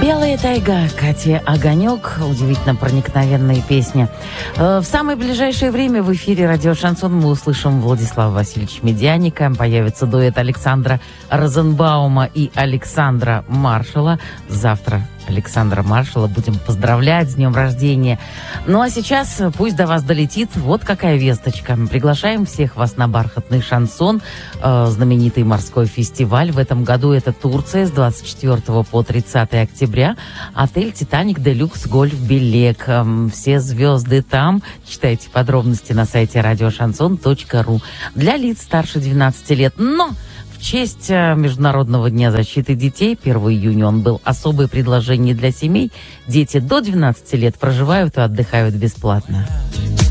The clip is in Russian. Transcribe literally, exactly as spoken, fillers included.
«Белая тайга», Катя Огонек, удивительно проникновенные песни. В самое ближайшее время в эфире радио «Шансон» мы услышим Владислава Васильевича Медяника. Появится дуэт Александра Розенбаума и Александра Маршала. Завтра Александра Маршала будем поздравлять с днем рождения. Ну а сейчас пусть до вас долетит вот какая весточка. Приглашаем всех вас на бархатный шансон, э, знаменитый морской фестиваль. В этом году это Турция с двадцать четвёртого по тридцатое октября. Отель «Титаник Делюкс Гольф Белек». Э, все звезды там. Читайте подробности на сайте радиошансон точка ру. Для лиц старше двенадцати лет. Но в честь Международного дня защиты детей, первого июня он был, особое предложение для семей. Дети до двенадцати лет проживают и отдыхают бесплатно.